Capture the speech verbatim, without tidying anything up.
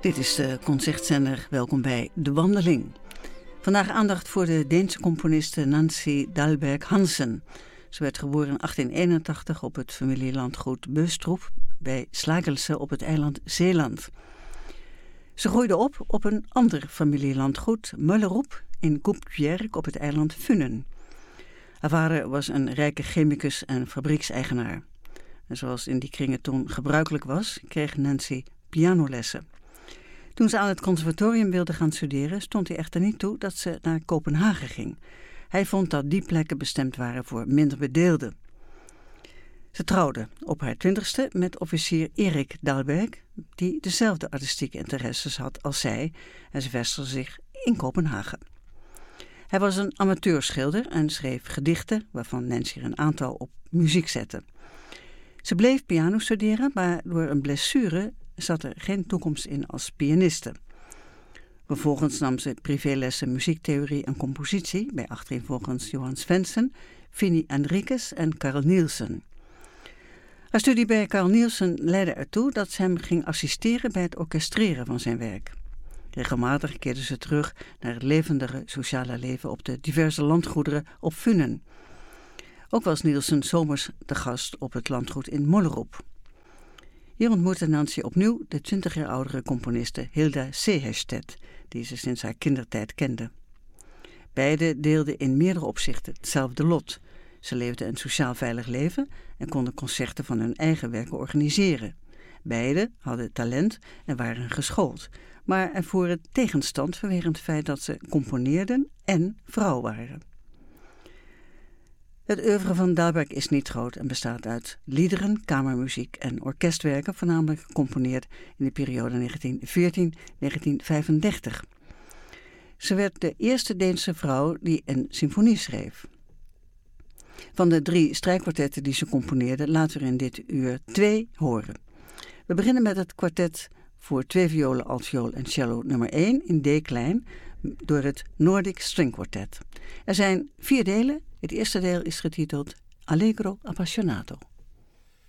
Dit is de concertzender. Welkom bij De Wandeling. Vandaag aandacht voor de Deense componiste Nancy Dahlberg Hansen. Ze werd geboren in achttien eenentachtig op het familielandgoed Beustroep bij Slagelse op het eiland Zeeland. Ze groeide op op een ander familielandgoed, Møllerup, in Gubjerg op het eiland Funen. Haar vader was een rijke chemicus en fabriekseigenaar. En zoals in die kringen toen gebruikelijk was, kreeg Nancy pianolessen. Toen ze aan het conservatorium wilde gaan studeren, stond hij echter niet toe dat ze naar Kopenhagen ging. Hij vond dat die plekken bestemd waren voor minder bedeelden. Ze trouwde op haar twintigste met officier Erik Dahlberg, die dezelfde artistieke interesses had als zij, en ze vestigde zich in Kopenhagen. Hij was een amateurschilder en schreef gedichten, waarvan Nancy er een aantal op muziek zette. Ze bleef piano studeren, maar door een blessure zat er geen toekomst in als pianiste. Vervolgens nam ze privélessen muziektheorie en compositie bij achtereenvolgens Johan Svendsen, Fini Enriques en Carl Nielsen. Haar studie bij Carl Nielsen leidde ertoe dat ze hem ging assisteren bij het orkestreren van zijn werk. Regelmatig keerde ze terug naar het levendige sociale leven op de diverse landgoederen op Funen. Ook was Nielsen zomers de gast op het landgoed in Møllerup. Hier ontmoette Nancy opnieuw de twintig jaar oudere componiste Hilda Sehested, die ze sinds haar kindertijd kende. Beiden deelden in meerdere opzichten hetzelfde lot. Ze leefden een sociaal veilig leven en konden concerten van hun eigen werken organiseren. Beiden hadden talent en waren geschoold, maar ervoeren tegenstand vanwege het feit dat ze componeerden en vrouw waren. Het oeuvre van Dahlberg is niet groot en bestaat uit liederen, kamermuziek en orkestwerken, voornamelijk gecomponeerd in de periode negentien veertien tot negentien vijfendertig. Ze werd de eerste Deense vrouw die een symfonie schreef. Van de drie strijkkwartetten die ze componeerde laten we in dit uur twee horen. We beginnen met het kwartet voor twee violen, altviool en cello nummer één in D-klein door het Nordic String Quartet. Er zijn vier delen. Het eerste deel is getiteld Allegro Appassionato.